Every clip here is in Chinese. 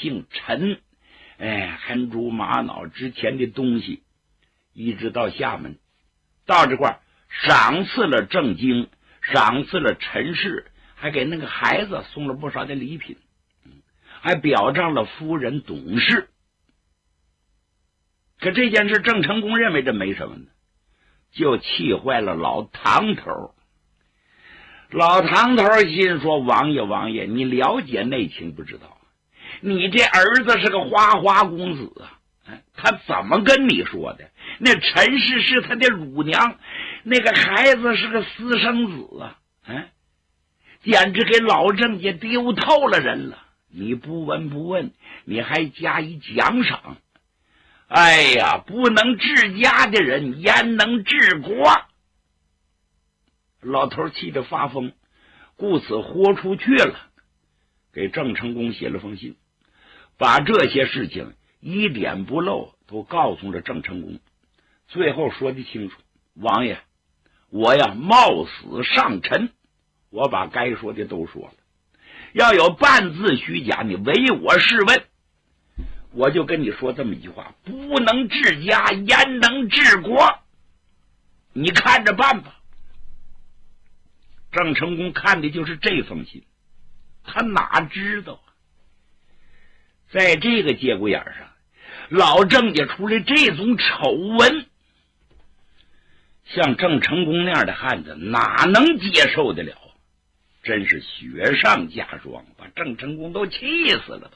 姓陈，横珠玛瑙之前的东西，一直到厦门，到这块赏赐了郑经，赏赐了陈氏，还给那个孩子送了不少的礼品，还表彰了夫人董氏。可这件事郑成功认为这没什么呢，就气坏了老唐头。老唐头心说，王爷你了解内情不知道，你这儿子是个花花公子啊，他怎么跟你说的？那陈氏是他的乳娘，那个孩子是个私生子啊，简直给老郑家丢透了人了。你不闻不问，你还加以奖赏。哎呀，不能治家的人焉能治国？老头气得发疯，故此豁出去了，给郑成功写了封信，把这些事情一点不漏都告诉了郑成功。最后说得清楚，王爷，我呀冒死上陈，我把该说的都说了，要有半字虚假，你唯我是问。我就跟你说这么一句话，不能治家焉能治国？你看着办吧。郑成功看的就是这封信，他哪知道啊，在这个节骨眼上，老郑家出来这种丑闻，像郑成功那样的汉子哪能接受得了？真是雪上加霜，把郑成功都气死了都。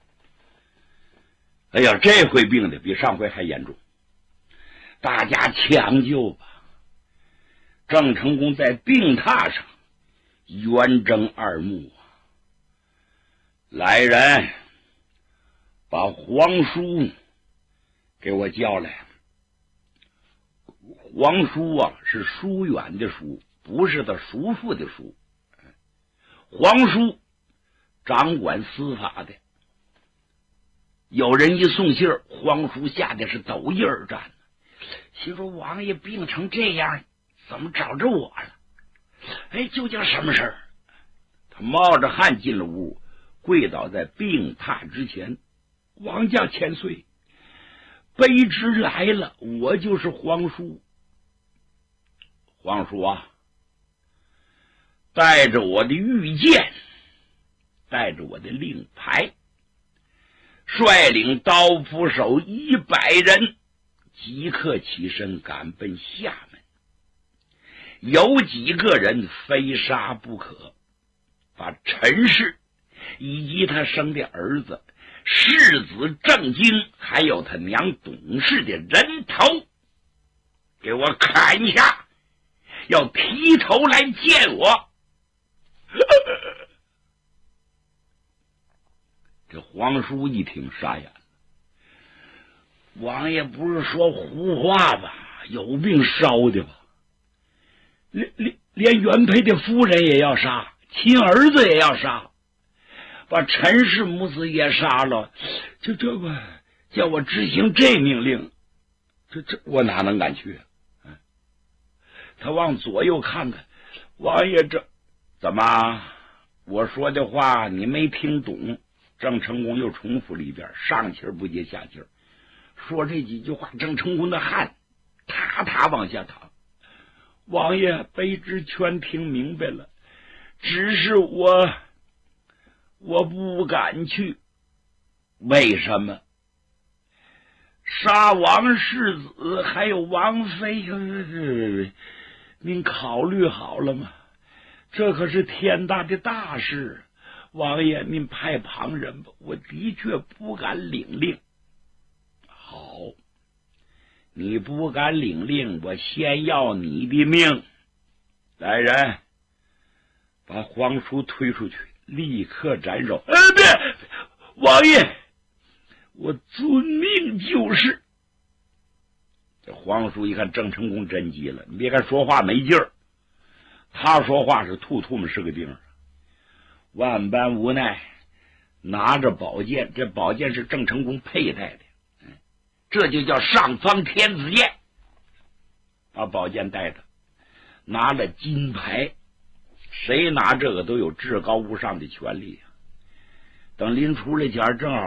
哎呀，这回病的比上回还严重，大家抢救吧。郑成功在病榻上圆睁二目，来人，把皇叔给我叫来。皇叔啊，是疏远的疏，不是他叔父的叔。皇叔掌管司法的，有人一送信儿，皇叔吓得是抖一耳战，心说王爷病成这样，怎么找着我了？究竟什么事儿？他冒着汗进了屋，跪倒在病榻之前，王家千岁，卑职来了，我就是皇叔。皇叔啊，带着我的御剑，带着我的令牌，率领刀斧手100人，即刻起身赶奔厦门。有几个人非杀不可，把陈氏以及他生的儿子世子郑经，还有他娘董氏的人头给我砍下，要提头来见我。这皇叔一听傻眼了，王爷不是说胡话吧？有病烧的吧？连原配的夫人也要杀，亲儿子也要杀，把陈氏母子也杀了，就这个叫我执行这命令，这我哪能敢去啊？他往左右看看，王爷这怎么？我说的话你没听懂？郑成功又重复了一遍，上气不接下气，说这几句话，郑成功的汗踏踏往下淌。王爷，卑职全听明白了，只是我不敢去。为什么？杀王世子还有王妃，您考虑好了吗？这可是天大的大事，王爷您派旁人吧，我的确不敢领令。好，你不敢领令，我先要你的命。来人，把皇叔推出去，立刻斩首。别，王爷，我遵命就是。这皇叔一看郑成功真急了，你别看说话没劲儿，他说话是吐唾沫是个钉，万般无奈，拿着宝剑，这宝剑是郑成功佩戴的，这就叫上方天子剑，把宝剑带着，拿了金牌，谁拿这个都有至高无上的权利。等临出来前正好